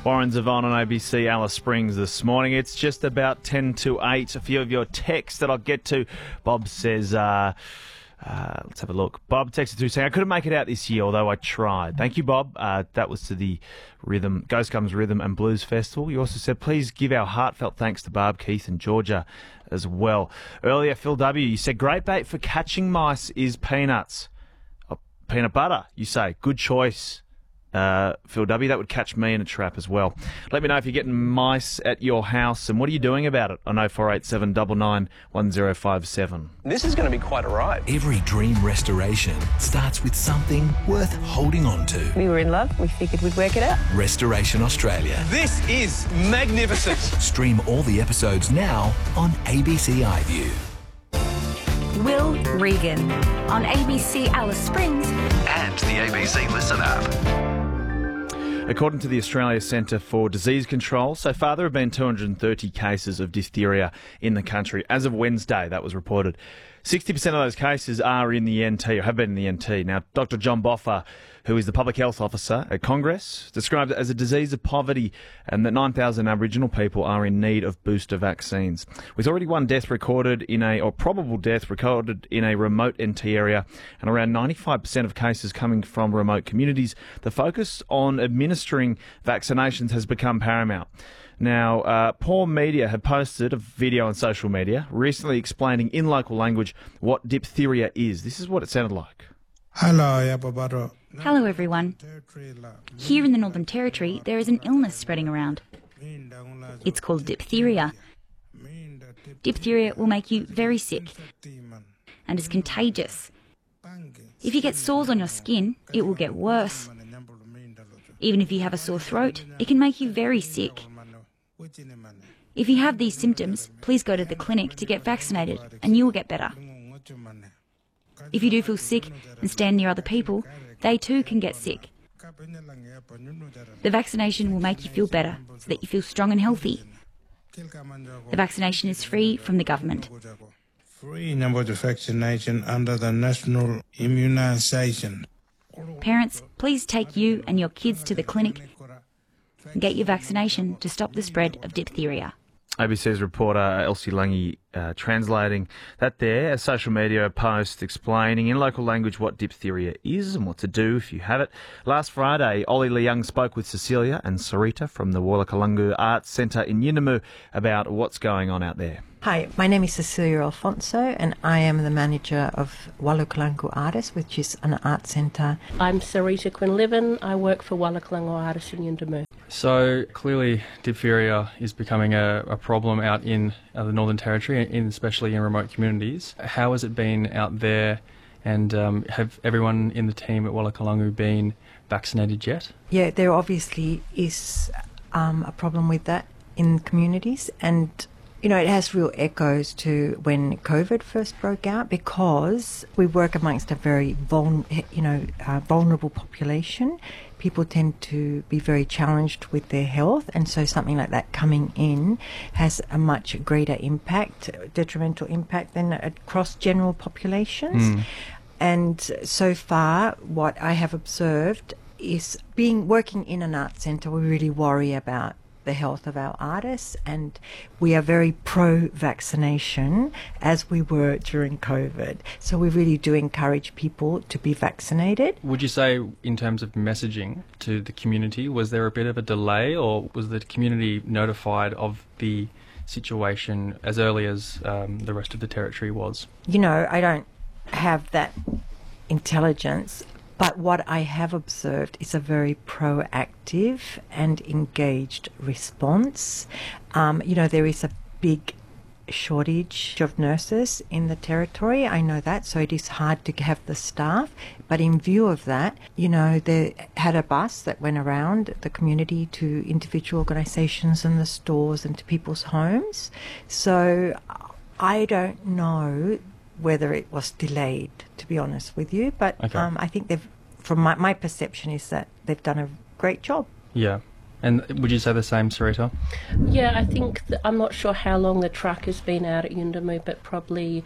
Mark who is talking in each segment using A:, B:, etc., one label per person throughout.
A: Warren Zevon on ABC Alice Springs this morning. It's just about 10 to 8. A few of your texts that I'll get to. Bob says, let's have a look. Bob texted through saying, I couldn't make it out this year, although I tried. Thank you, Bob. That was to the Ghost Gums Rhythm and Blues Festival. You also said, please give our heartfelt thanks to Barb, Keith and Georgia as well. Earlier, Phil W., you said, great bait for catching mice is peanuts. Oh, peanut butter, you say. Good choice. Phil W., that would catch me in a trap as well. Let me know if you're getting mice at your house and what are you doing about it on 0487 99 1057.
B: This is going to be quite a ride.
C: Every dream restoration starts with something worth holding on to.
D: We were in love. We figured we'd work it out.
C: Restoration Australia.
B: This is magnificent.
C: Stream all the episodes now on ABC iView.
E: Will Regan on ABC Alice Springs
C: And the ABC Listen app.
A: According to the Australia Centre for Disease Control, so far there have been 230 cases of diphtheria in the country. As of Wednesday, that was reported. 60% of those cases are in the NT, or have been in the NT. Now, Dr John Boffa, who is the Public Health Officer at Congress, described it as a disease of poverty and that 9,000 Aboriginal people are in need of booster vaccines. With already one death recorded probable death recorded in a remote NT area and around 95% of cases coming from remote communities, the focus on administering vaccinations has become paramount. Now, Paw Media have posted a video on social media recently explaining in local language what diphtheria is. This is what it sounded like.
E: Hello everyone. Here in the Northern Territory there is an illness spreading around. It's called diphtheria. Diphtheria will make you very sick and is contagious. If you get sores on your skin, it will get worse. Even if you have a sore throat, it can make you very sick. If you have these symptoms, please go to the clinic to get vaccinated and you will get better. If you do feel sick and stand near other people, they too can get sick. The vaccination will make you feel better so that you feel strong and healthy. The vaccination is free from the government.
F: Free number of vaccination under the national immunisation.
E: Parents, please take you and your kids to the clinic and get your vaccination to stop the spread of diphtheria.
A: ABC's reporter Elsie Lange translating that there, a social media post explaining in local language what diphtheria is and what to do if you have it. Last Friday, Ollie Leung spoke with Cecilia and Sarita from the Wallakalungu Arts Centre in Yuendamu about what's going on out there.
G: Hi, my name is Cecilia Alfonso and I am the manager of Wallakalungu Artists, which is an art centre.
H: I'm Sarita Quinlivan. I work for Wallakalungu Artists in Yuendamu.
I: So clearly diphtheria is becoming a problem out in the Northern Territory, especially in remote communities. How has it been out there, and have everyone in the team at Wallakalungu been vaccinated yet?
G: Yeah, there obviously is a problem with that in communities, and you know, it has real echoes to when COVID first broke out, because we work amongst a very vulnerable population. People tend to be very challenged with their health, and so something like that coming in has a much greater impact, detrimental impact, than across general populations. And so far, what I have observed is working in an art centre, we really worry about the health of our artists, and we are very pro-vaccination, as we were during COVID. So we really do encourage people to be vaccinated.
I: Would you say, in terms of messaging to the community, was there a bit of a delay, or was the community notified of the situation as early as the rest of the territory was?
G: You know, I don't have that intelligence, but what I have observed is a very proactive and engaged response. You know, there is a big shortage of nurses in the territory. I know that, so it is hard to have the staff. But in view of that, you know, they had a bus that went around the community to individual organisations and the stores and to people's homes. So I don't know whether it was delayed, to be honest with you, but
I: Okay.
G: I think from my perception is that they've done a great job.
I: Yeah. And would you say the same, Sarita?
H: Yeah, I think I'm not sure how long the truck has been out at Yuendamu, but probably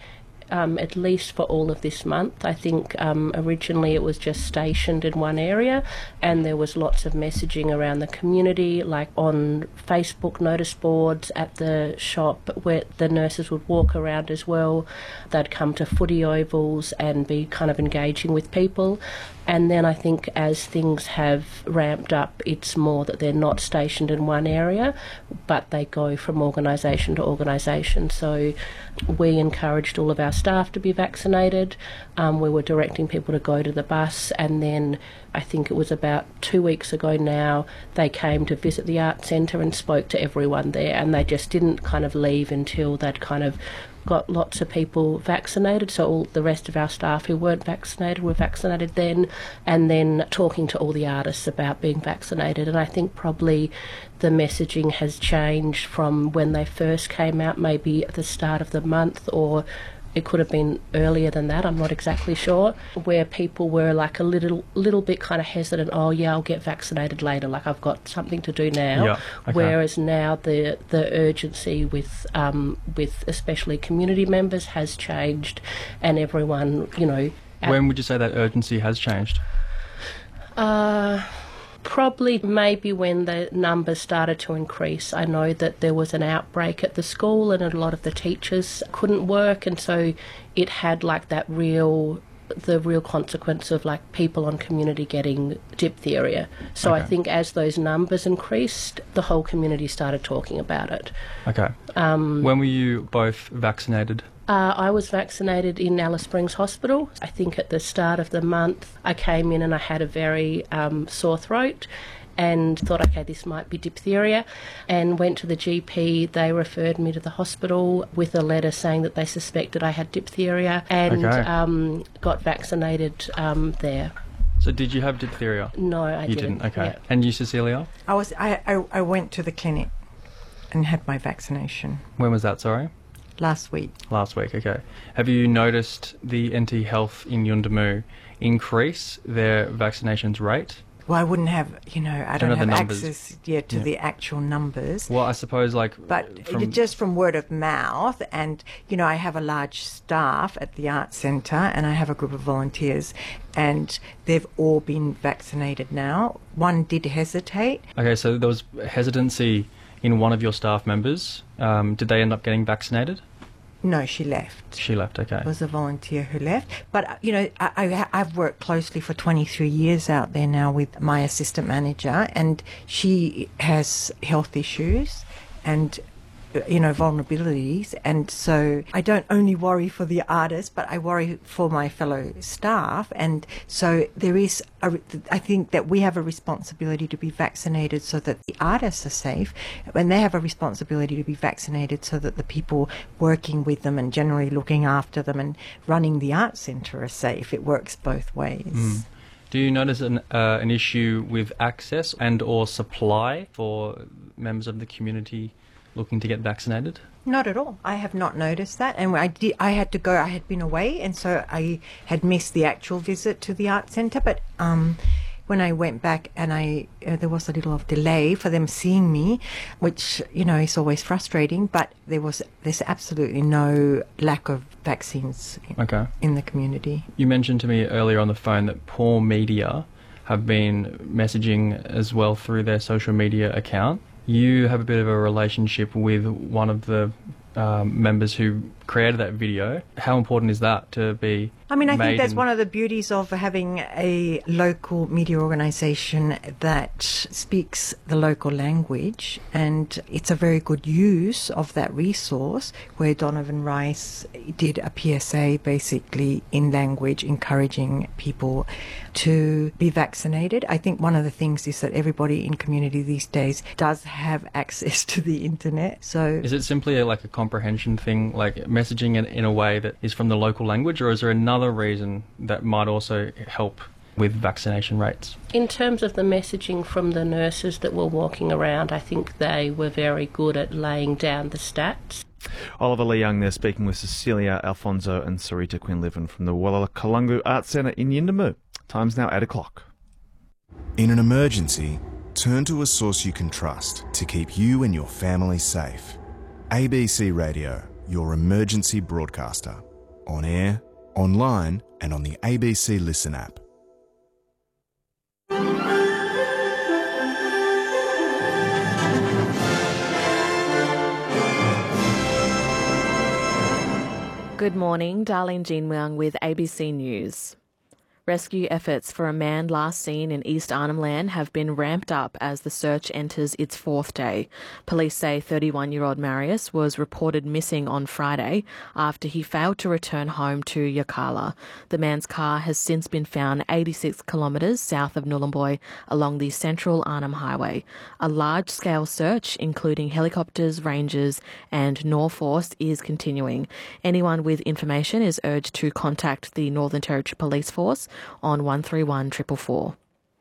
H: at least for all of this month. I think originally it was just stationed in one area, and there was lots of messaging around the community, like on Facebook notice boards at the shop, where the nurses would walk around as well. They'd come to footy ovals and be kind of engaging with people. And then I think as things have ramped up, it's more that they're not stationed in one area, but they go from organisation to organisation. So we encouraged all of our staff to be vaccinated. We were directing people to go to the bus, and then I think it was about 2 weeks ago now, they came to visit the Arts Centre and spoke to everyone there, and they just didn't kind of leave until they'd kind of got lots of people vaccinated. So all the rest of our staff who weren't vaccinated were vaccinated then, and then talking to all the artists about being vaccinated. And I think probably the messaging has changed from when they first came out, maybe at the start of the month, or it could have been earlier than that, I'm not exactly sure, where people were like a little bit kind of hesitant. Oh yeah, I'll get vaccinated later, like I've got something to do now.
I: Yeah, okay.
H: Whereas now the urgency with especially community members has changed, and everyone, you know.
I: When would you say that urgency has changed?
H: Probably maybe when the numbers started to increase. I know that there was an outbreak at the school and a lot of the teachers couldn't work, and so it had like the real consequence of like people on community getting diphtheria. So
I: Okay.
H: I think as those numbers increased, the whole community started talking about it.
I: Okay. When were you both vaccinated?
H: I was vaccinated in Alice Springs Hospital. I think at the start of the month I came in and I had a very sore throat and thought, okay, this might be diphtheria, and went to the GP. They referred me to the hospital with a letter saying that they suspected I had diphtheria, and
I: Okay.
H: got vaccinated there.
I: So did you have diphtheria?
H: No, I
I: You
H: didn't.
I: didn't? Okay.
H: Yeah.
I: And you, Cecilia?
G: I went to the clinic and had my vaccination
I: When was that, sorry?
G: last week.
I: Last week, okay. Have you noticed the NT Health in Yuendumu increase their vaccinations rate?
G: Well, I wouldn't have, I
I: Don't
G: don't
I: have the
G: have
I: numbers.
G: access yet to
I: Yeah.
G: the actual numbers.
I: Well, I suppose
G: But
I: from,
G: just from word of mouth, and I have a large staff at the Arts Centre, and I have a group of volunteers, and they've all been vaccinated now. One did hesitate.
I: Okay, so there was hesitancy in one of your staff members. Did they end up getting vaccinated?
G: No, she left.
I: She left, okay.
G: It was a volunteer who left. But, I've worked closely for 23 years out there now with my assistant manager, and she has health issues and, vulnerabilities. And so I don't only worry for the artists, but I worry for my fellow staff. And so I think that we have a responsibility to be vaccinated so that the artists are safe, and they have a responsibility to be vaccinated so that the people working with them and generally looking after them and running the Arts Centre are safe. It works both ways.
I: Do you notice an issue with access and or supply for members of the community looking to get vaccinated?
G: Not at all. I have not noticed that, and I had to go. I had been away, and so I had missed the actual visit to the Arts Centre. But when I went back, and there was a little of delay for them seeing me, which is always frustrating. But there's absolutely no lack of vaccines in the community.
I: You mentioned to me earlier on the phone that Paw Media have been messaging as well through their social media account. You have a bit of a relationship with one of the members who created that video. How important is that to be
G: I think that's one of the beauties of having a local media organisation that speaks the local language, and it's a very good use of that resource, where Donovan Rice did a PSA basically in language encouraging people to be vaccinated. I think one of the things is that everybody in community these days does have access to the internet. So
I: is it simply a comprehension thing, like messaging it in a way that is from the local language, or is there another reason that might also help with vaccination rates?
H: In terms of the messaging from the nurses that were walking around, I think they were very good at laying down the stats.
A: Oliver Lee Young there speaking with Cecilia Alfonso and Sarita Quinlivan from the Wallakalungu Arts Centre in Yuendumu. Time's now 8 o'clock.
J: In an emergency, turn to a source you can trust to keep you and your family safe. ABC Radio, your emergency broadcaster. on air, online and on the ABC Listen app.
K: Good morning, Darlene Jean-Wang with ABC News. Rescue efforts for a man last seen in East Arnhem Land have been ramped up as the search enters its fourth day. Police say 31-year-old Marius was reported missing on Friday after he failed to return home to Yirrkala. The man's car has since been found 86 kilometres south of Nhulunbuy along the Central Arnhem Highway. A large-scale search, including helicopters, rangers and Norforce, is continuing. Anyone with information is urged to contact the Northern Territory Police Force on 131 444.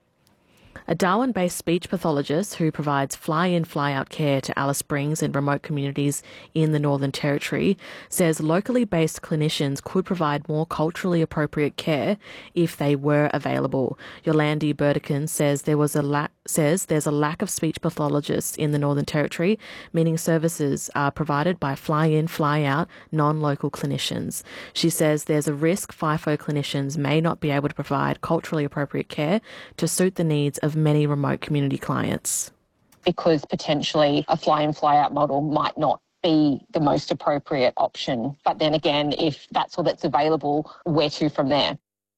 K: A Darwin-based speech pathologist who provides fly-in, fly-out care to Alice Springs and remote communities in the Northern Territory says locally based clinicians could provide more culturally appropriate care if they were available. Yolandi Burdekin says there's a lack of speech pathologists in the Northern Territory, meaning services are provided by fly-in, fly-out, non-local clinicians. She says there's a risk FIFO clinicians may not be able to provide culturally appropriate care to suit the needs of many remote community clients.
L: Because potentially a fly-in, fly-out model might not be the most appropriate option. But then again, if that's all that's available, where to from there?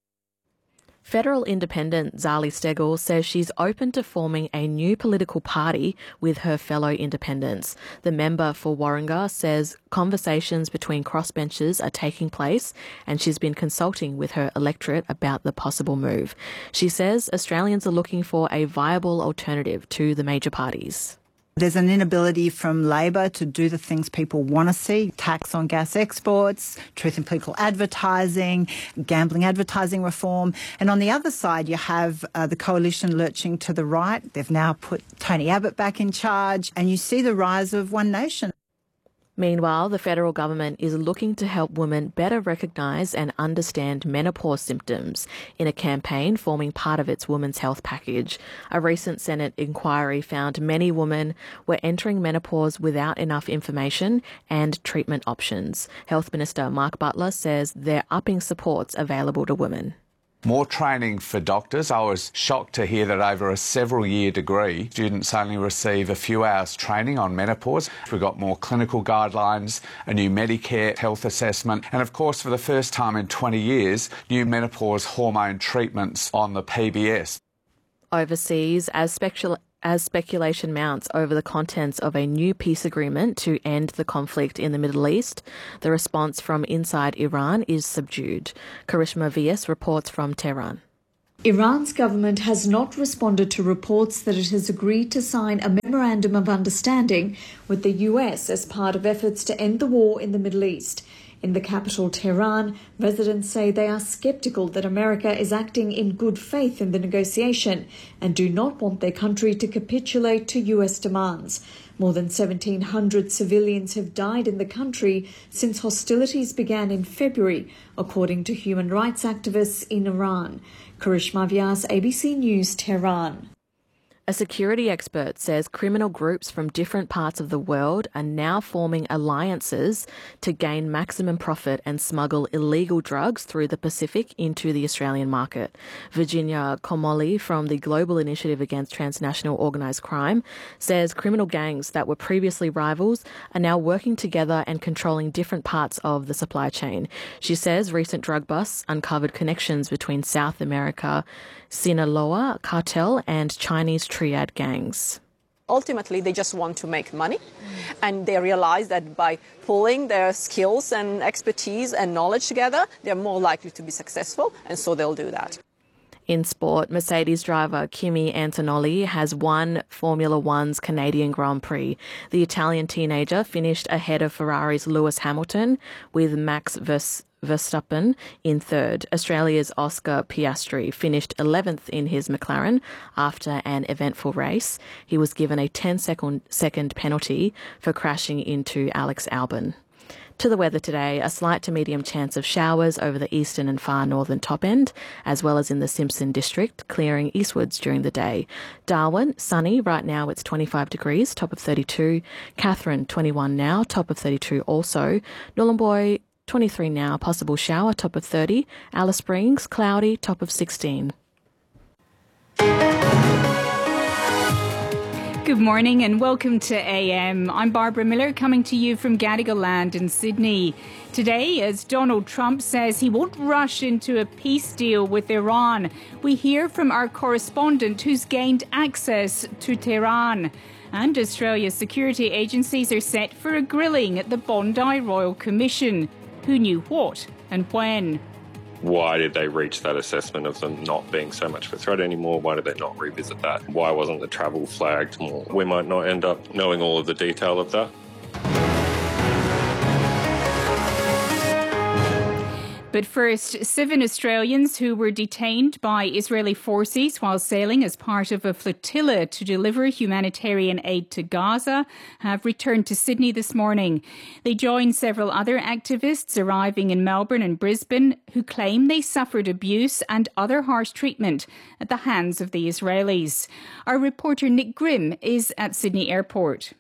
K: Federal independent Zali Steggall says she's open to forming a new political party with her fellow independents. The member for Warringah says conversations between crossbenchers are taking place and she's been consulting with her electorate about the possible move. She says Australians are looking for a viable alternative to the major parties.
M: There's an inability from Labor to do the things people want to see: tax on gas exports, truth in political advertising, gambling advertising reform. And on the other side, you have the coalition lurching to the right. They've now put Tony Abbott back in charge, and you see the rise of One Nation.
K: Meanwhile, the federal government is looking to help women better recognise and understand menopause symptoms in a campaign forming part of its women's health package. A recent Senate inquiry found many women were entering menopause without enough information and treatment options. Health Minister Mark Butler says they're upping supports available to women.
N: More training for doctors. I was shocked to hear that over a several-year degree, students only receive a few hours training on menopause. We've got more clinical guidelines, a new Medicare health assessment, and of course, for the first time in 20 years, new menopause hormone treatments on the PBS.
K: Overseas, as speculation mounts over the contents of a new peace agreement to end the conflict in the Middle East, the response from inside Iran is subdued. Karishma Vyas reports from Tehran.
O: Iran's government has not responded to reports that it has agreed to sign a memorandum of understanding with the US as part of efforts to end the war in the Middle East. In the capital, Tehran, residents say they are sceptical that America is acting in good faith in the negotiation and do not want their country to capitulate to US demands. More than 1,700 civilians have died in the country since hostilities began in February, according to human rights activists in Iran. Karishma Vyas, ABC News, Tehran.
K: A security expert says criminal groups from different parts of the world are now forming alliances to gain maximum profit and smuggle illegal drugs through the Pacific into the Australian market. Virginia Comolli from the Global Initiative Against Transnational Organised Crime says criminal gangs that were previously rivals are now working together and controlling different parts of the supply chain. She says recent drug busts uncovered connections between South America Sinaloa cartel and Chinese triad gangs.
P: Ultimately, they just want to make money, and they realize that by pulling their skills and expertise and knowledge together, they're more likely to be successful, and so they'll do that.
K: In sport, Mercedes driver Kimi Antonelli has won Formula One's Canadian Grand Prix. The Italian teenager finished ahead of Ferrari's Lewis Hamilton, with Max Verstappen in third. Australia's Oscar Piastri finished 11th in his McLaren after an eventful race. He was given a 10-second penalty for crashing into Alex Albon. To the weather today, a slight to medium chance of showers over the eastern and far northern top end, as well as in the Simpson district, clearing eastwards during the day. Darwin, sunny. Right now it's 25 degrees, top of 32. Katherine, 21 now, top of 32 also. Nhulunbuy, 23 now, possible shower, top of 30. Alice Springs, cloudy, top of 16.
Q: Good morning and welcome to AM. I'm Barbara Miller coming to you from Gadigal Land in Sydney. Today, as Donald Trump says he won't rush into a peace deal with Iran, we hear from our correspondent who's gained access to Tehran. And Australia's security agencies are set for a grilling at the Bondi Royal Commission. Who knew what and when?
R: Why did they reach that assessment of them not being so much of a threat anymore? Why did they not revisit that? Why wasn't the travel flagged more? We might not end up knowing all of the detail of that.
Q: But first, 7 Australians who were detained by Israeli forces while sailing as part of a flotilla to deliver humanitarian aid to Gaza have returned to Sydney this morning. They joined several other activists arriving in Melbourne and Brisbane who claim they suffered abuse and other harsh treatment at the hands of the Israelis. Our reporter Nick Grimm is at Sydney Airport.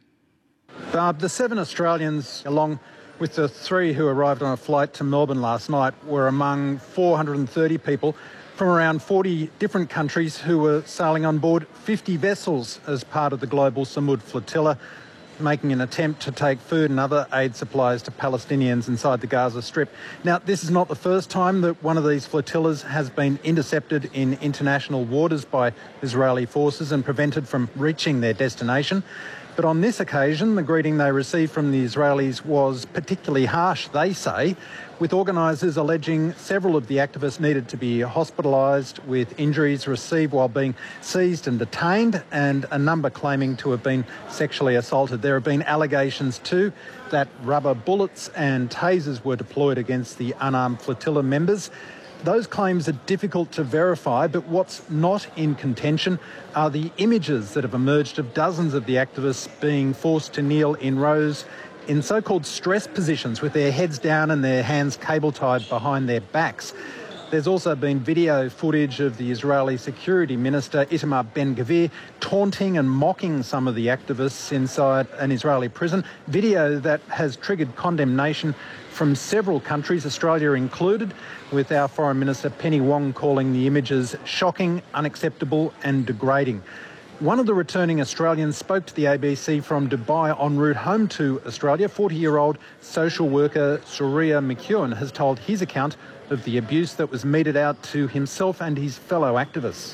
S: The 7 Australians, along with the 3 who arrived on a flight to Melbourne last night, were among 430 people from around 40 different countries who were sailing on board 50 vessels as part of the global Samud flotilla, making an attempt to take food and other aid supplies to Palestinians inside the Gaza Strip. Now, this is not the first time that one of these flotillas has been intercepted in international waters by Israeli forces and prevented from reaching their destination. But on this occasion, the greeting they received from the Israelis was particularly harsh, they say, with organisers alleging several of the activists needed to be hospitalised with injuries received while being seized and detained, and a number claiming to have been sexually assaulted. There have been allegations too that rubber bullets and tasers were deployed against the unarmed flotilla members. Those claims are difficult to verify, but what's not in contention are the images that have emerged of dozens of the activists being forced to kneel in rows in so-called stress positions with their heads down and their hands cable-tied behind their backs. There's also been video footage of the Israeli Security Minister Itamar Ben-Gvir taunting and mocking some of the activists inside an Israeli prison, video that has triggered condemnation from several countries, Australia included, with our Foreign Minister Penny Wong calling the images shocking, unacceptable and degrading. One of the returning Australians spoke to the ABC from Dubai en route home to Australia. 40-year-old social worker Surya McEwen has told his account of the abuse that was meted out to himself and his fellow activists.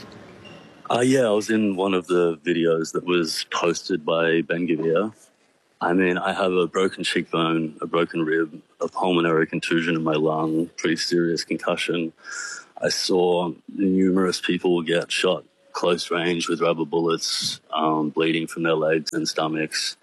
T: Yeah, I was in one of the videos that was posted by Ben-Gvir. I mean, I have a broken cheekbone, a broken rib, a pulmonary contusion in my lung, pretty serious concussion. I saw numerous people get shot close range with rubber bullets, bleeding from their legs and stomachs.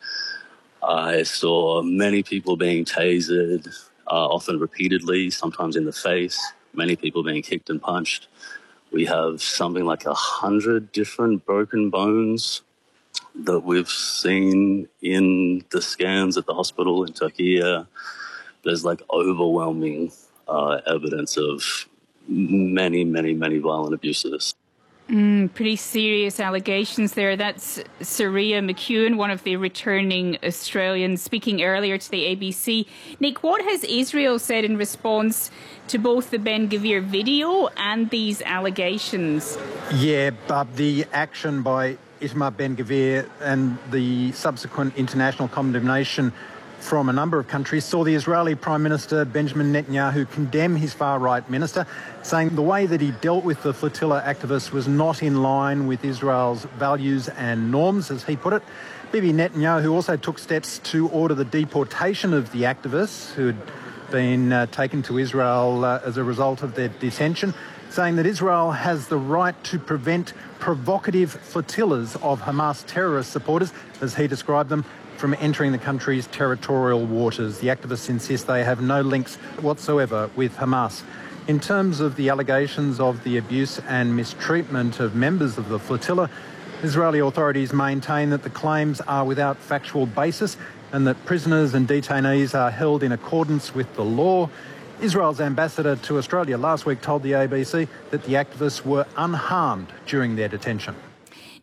T: I saw many people being tasered, often repeatedly, sometimes in the face, many people being kicked and punched. We have something like 100 different broken bones that we've seen in the scans at the hospital in Turkey. There's like overwhelming evidence of many violent abuses.
Q: Pretty serious allegations there. That's Surya McEwen, one of the returning Australians, speaking earlier to the ABC. Nick, what has Israel said in response to both the Ben-Gvir video and these allegations?
S: Yeah, but the action by Itamar Ben-Gvir and the subsequent international condemnation from a number of countries saw the Israeli Prime Minister Benjamin Netanyahu condemn his far-right minister, saying the way that he dealt with the flotilla activists was not in line with Israel's values and norms, as he put it. Bibi Netanyahu also took steps to order the deportation of the activists who had been taken to Israel as a result of their detention, saying that Israel has the right to prevent provocative flotillas of Hamas terrorist supporters, as he described them, from entering the country's territorial waters. The activists insist they have no links whatsoever with Hamas. In terms of the allegations of the abuse and mistreatment of members of the flotilla, Israeli authorities maintain that the claims are without factual basis and that prisoners and detainees are held in accordance with the law. Israel's ambassador to Australia last week told the ABC that the activists were unharmed during their detention.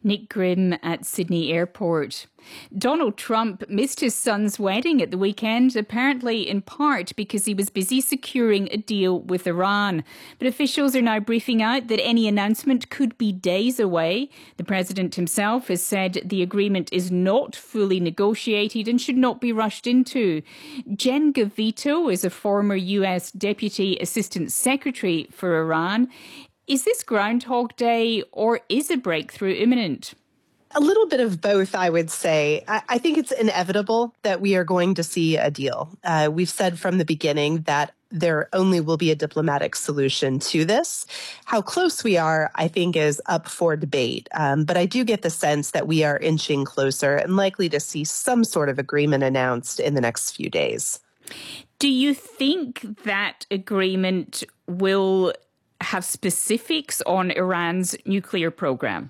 Q: Nick Grimm at Sydney Airport. Donald Trump missed his son's wedding at the weekend, apparently in part because he was busy securing a deal with Iran. But officials are now briefing out that any announcement could be days away. The president himself has said the agreement is not fully negotiated and should not be rushed into. Jen Gavito is a former US Deputy Assistant Secretary for Iran. Is this Groundhog Day or is a breakthrough imminent?
U: A little bit of both, I would say. I think it's inevitable that we are going to see a deal. We've said from the beginning that there only will be a diplomatic solution to this. How close we are, I think, is up for debate. But I do get the sense that we are inching closer and likely to see some sort of agreement announced in the next few days.
Q: Do you think that agreement will have specifics on Iran's nuclear program?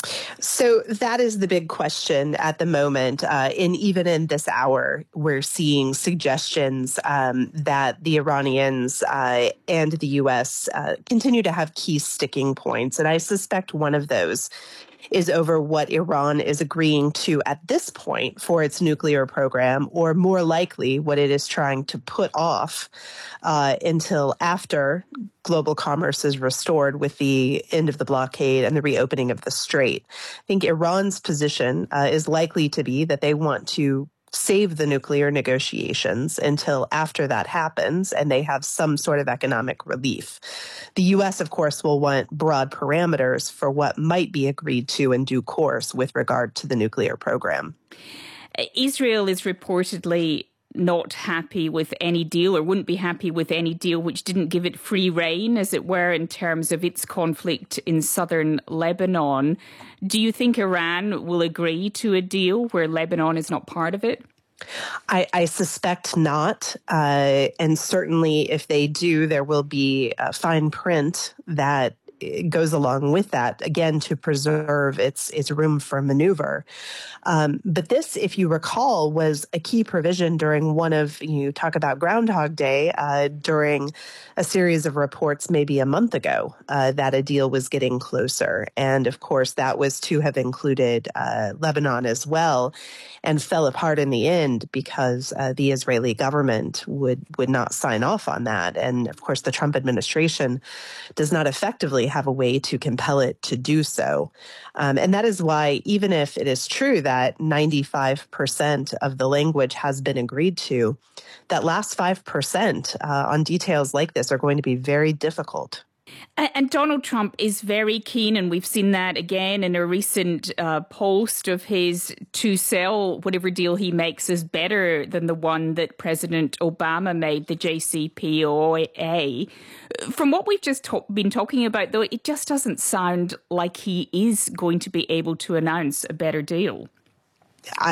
U: So that is the big question at the moment. Even in this hour, we're seeing suggestions that the Iranians and the U.S. Continue to have key sticking points. And I suspect one of those is over what Iran is agreeing to at this point for its nuclear program, or more likely what it is trying to put off until after global commerce is restored with the end of the blockade and the reopening of the strait. I think Iran's position is likely to be that they want to save the nuclear negotiations until after that happens and they have some sort of economic relief. The U.S., of course, will want broad parameters for what might be agreed to in due course with regard to the nuclear program.
Q: Israel is reportedly not happy with any deal, or wouldn't be happy with any deal which didn't give it free rein, as it were, in terms of its conflict in southern Lebanon. Do you think Iran will agree to a deal where Lebanon is not part of it?
U: I suspect not. And certainly if they do, there will be a fine print that goes along with that, again, to preserve its room for maneuver. But this, if you recall, was a key provision during one of, you talk about Groundhog Day, during a series of reports maybe a month ago that a deal was getting closer. And of course, that was to have included Lebanon as well, and fell apart in the end because the Israeli government would not sign off on that. And of course, the Trump administration does not effectively have a way to compel it to do so. And that is why, even if it is true that 95% of the language has been agreed to, that last 5% on details like this are going to be very difficult.
Q: And Donald Trump is very keen, and we've seen that again in a recent post of his, to sell whatever deal he makes as better than the one that President Obama made, the JCPOA. From what we've just been talking about, though, it just doesn't sound like he is going to be able to announce a better deal.